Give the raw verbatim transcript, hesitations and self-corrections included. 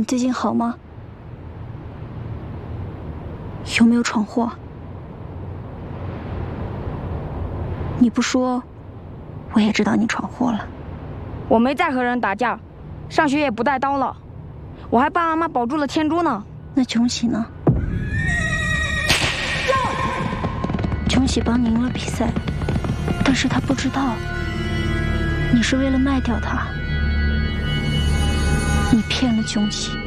最近好吗？有没有闯祸？你不说，我也知道你闯祸了。 我没再和人打架，上学也不带刀了，我还帮阿妈保住了天珠呢。 那囧喜呢？囧喜帮你赢了比赛，但是他不知道，你是为了卖掉他，你骗了囧喜。